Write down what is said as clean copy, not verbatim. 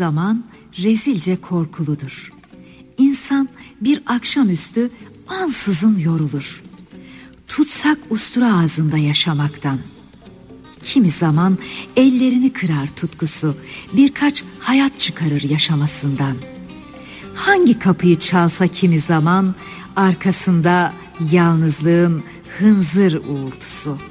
zaman rezilce korkuludur. İnsan bir akşamüstü ansızın yorulur. Tutsak ustura ağzında yaşamaktan. Kimi zaman ellerini kırar tutkusu, birkaç hayat çıkarır yaşamasından. Hangi kapıyı çalsa kimi zaman, arkasında yalnızlığın hınzır uğultusu.